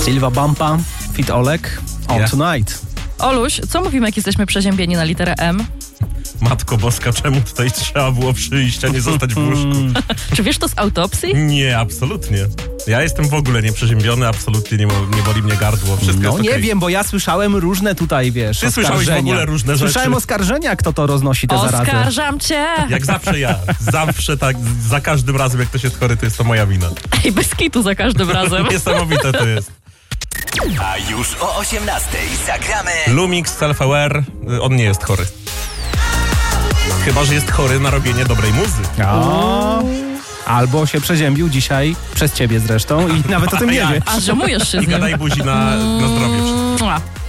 Silva Bumpa, Fit Olek, All Yeah. Tonight. Oluś, co mówimy, jak jesteśmy przeziębieni na literę M? Matko Boska, czemu tutaj trzeba było przyjść, a nie zostać w łóżku? Czy wiesz to z autopsji? Nie, absolutnie. Ja jestem w ogóle nieprzeziębiony, absolutnie nie boli mnie gardło. Wszystko No jest nie okej. wiem, bo ja słyszałem różne tutaj, wiesz, Ty słyszałeś w ogóle różne rzeczy. Słyszałem oskarżenia, kto to roznosi te zarazy. Oskarżam cię! Jak zawsze ja. Zawsze tak, za każdym razem, jak ktoś jest chory, to jest to moja wina. Ej, bez kitu za każdym razem. Niesamowite to jest. A już o 18:00 zagramy Lumix, Self-Aware, on nie jest chory. Chyba że jest chory na robienie dobrej muzy. O, albo się przeziębił dzisiaj, przez ciebie zresztą i nawet o tym nie Ja. wie. A żemujesz się z I nim. gadaj buzi na zdrowie. Mua.